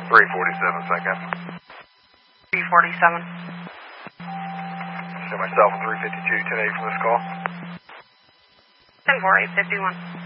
347 second. 347. Show myself 352, 1080 from this call. 104851.